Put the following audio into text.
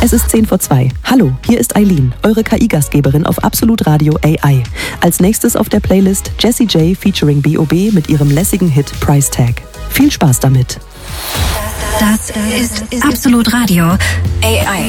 Es ist 1:10. Hallo, hier ist Eileen, eure KI-Gastgeberin auf Absolut Radio AI. Als nächstes auf der Playlist Jessie J featuring B.O.B. mit ihrem lässigen Hit Price Tag. Viel Spaß damit. Das ist Absolut Radio AI.